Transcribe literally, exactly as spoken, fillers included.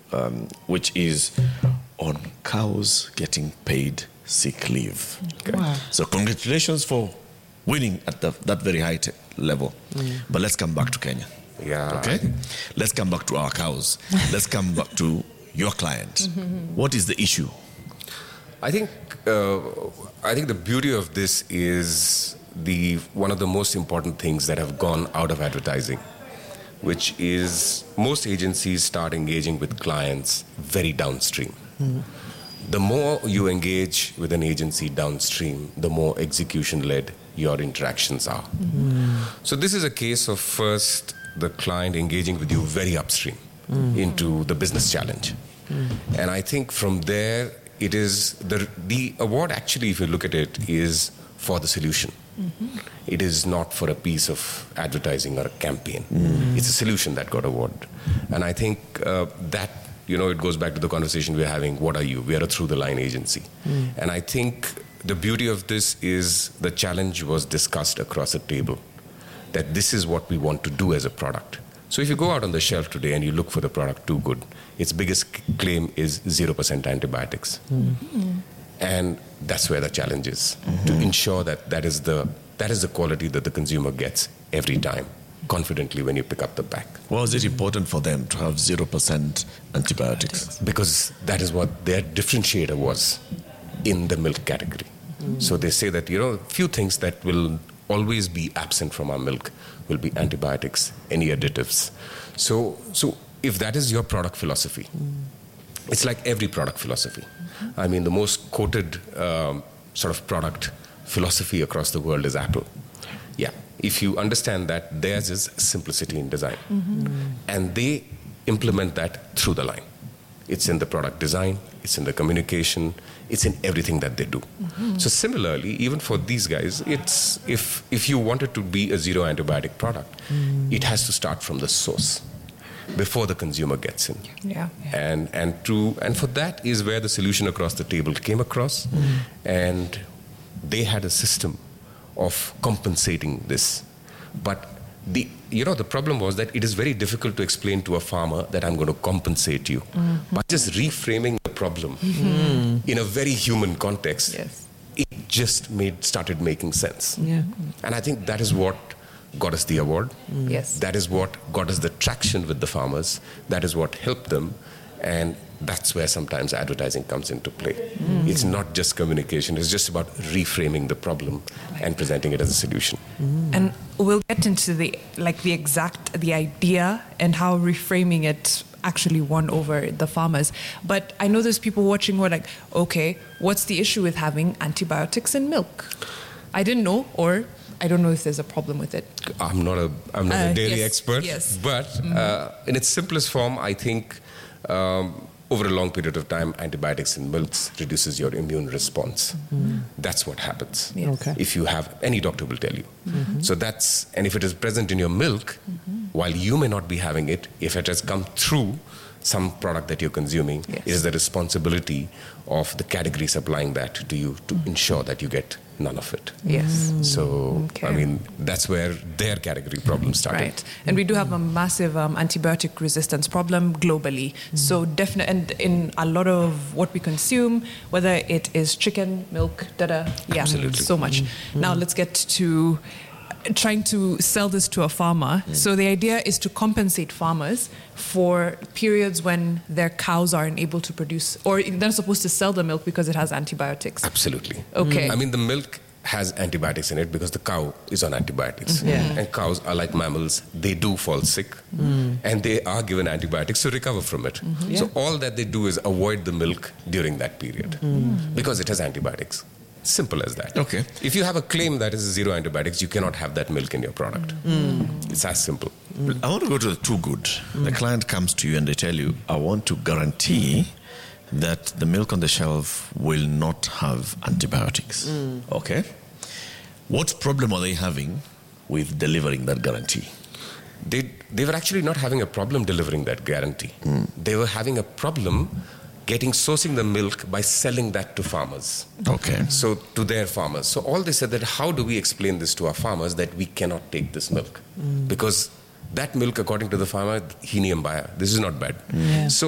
um, which is on cows getting paid sick leave. Okay. Wow. So congratulations for winning at the, that very high te- level. Mm. But let's come back to Kenya. Yeah. Okay? Let's come back to our cows. Let's come back to your client. What is the issue? I think uh, I think the beauty of this is the one of the most important things that have gone out of advertising, which is most agencies start engaging with clients very downstream. Mm. The more you engage with an agency downstream, the more execution-led your interactions are. Mm. So this is a case of first the client engaging with you very upstream mm. into the business challenge. Mm. And I think from there, it is the the award actually, if you look at it, is for the solution. Mm-hmm. It is not for a piece of advertising or a campaign. Mm. It's a solution that got awarded. And I think uh, that, you know, it goes back to the conversation we're having. What are you? We are a through-the-line agency. Mm. And I think the beauty of this is the challenge was discussed across a table, that this is what we want to do as a product. So if you go out on the shelf today and you look for the product Too Good, its biggest claim is zero percent antibiotics. Mm-hmm. And that's where the challenge is, mm-hmm. to ensure that that is the that is the quality that the consumer gets every time, confidently when you pick up the pack. Why is it important for them to have zero percent antibiotics? Because that is what their differentiator was in the milk category. Mm-hmm. So they say that, you know, few things that will always be absent from our milk will be antibiotics, any additives. So, so if that is your product philosophy, mm. it's like every product philosophy. Mm-hmm. I mean, the most quoted um, sort of product philosophy across the world is Apple. Yeah, if you understand that, theirs is simplicity in design. Mm-hmm. And they implement that through the line. It's in the product design, it's in the communication, it's in everything that they do. Mm-hmm. So similarly, even for these guys, it's if if you wanted to be a zero antibiotic product, mm. it has to start from the source before the consumer gets in. Yeah. And and to and for that is where the solution across the table came across, mm. and they had a system of compensating this. But the you know the problem was that it is very difficult to explain to a farmer that I'm going to compensate you. Mm-hmm. By just reframing the problem mm-hmm. in a very human context, yes. it just made started making sense. Yeah. And I think that is what got us the award. Mm. Yes. That is what got us the traction with the farmers. That is what helped them. And that's where sometimes advertising comes into play. Mm. It's not just communication. It's just about reframing the problem and presenting it as a solution. Mm. And we'll get into the like the exact the idea and how reframing it actually won over the farmers. But I know there's people watching who are like, okay, what's the issue with having antibiotics in milk? I didn't know, or I don't know if there's a problem with it. I'm not a I'm not uh, a dairy yes, expert, yes. but mm. uh, in its simplest form, I think. Um, over a long period of time, antibiotics in milks reduces your immune response. Mm-hmm. That's what happens. Yes. Okay. If you have, any doctor will tell you. Mm-hmm. So that's, and if it is present in your milk, mm-hmm. while you may not be having it, if it has come through some product that you're consuming, yes. it is the responsibility of the category supplying that to you to mm-hmm. ensure that you get none of it. Yes. So, okay. I mean, that's where their category problem started. Right. And we do have a massive um, antibiotic resistance problem globally. Mm-hmm. So definitely, and in a lot of what we consume, whether it is chicken, milk, da-da, yeah, Absolutely. so much. Mm-hmm. Now let's get to trying to sell this to a farmer. Mm. So the idea is to compensate farmers for periods when their cows aren't able to produce, or they're not supposed to sell the milk because it has antibiotics. Absolutely. Okay. I mean, the milk has antibiotics in it because the cow is on antibiotics. Mm-hmm. Yeah. And cows are like mammals. They do fall sick mm. and they are given antibiotics to recover from it. Mm-hmm. Yeah. So all that they do is avoid the milk during that period mm. because it has antibiotics. Simple as that. Okay. If you have a claim that is zero antibiotics, you cannot have that milk in your product. Mm. It's as simple. Mm. I want to go to the Too Good. Mm. The client comes to you and they tell you, I want to guarantee that the milk on the shelf will not have antibiotics. Mm. Okay. What problem are they having with delivering that guarantee? They, they were actually not having a problem delivering that guarantee. Mm. They were having a problem getting sourcing the milk by selling that to farmers. Okay. So to their farmers. So all they said that how do we explain this to our farmers that we cannot take this milk? Mm. Because that milk, according to the farmer, he niambaya. This is not bad. Yeah. So